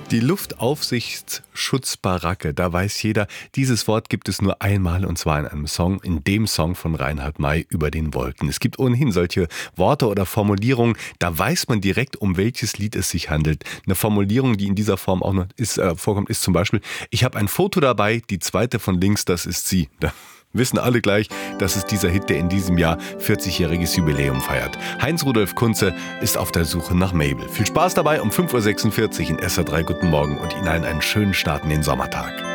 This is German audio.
Die Luftaufsichtsschutzbaracke, da weiß jeder, dieses Wort gibt es nur einmal und zwar in einem Song, in dem Song von Reinhard May, Über den Wolken. Es gibt ohnehin solche Worte oder Formulierungen, da weiß man direkt, um welches Lied es sich handelt. Eine Formulierung, die in dieser Form auch noch vorkommt, ist zum Beispiel: Ich habe ein Foto dabei, die zweite von links, das ist sie. Da wissen alle gleich, das ist dieser Hit, der in diesem Jahr 40-jähriges Jubiläum feiert. Heinz-Rudolf Kunze ist auf der Suche nach Mabel. Viel Spaß dabei um 5.46 Uhr in SR3 Guten Morgen und Ihnen allen einen schönen Start in den Sommertag.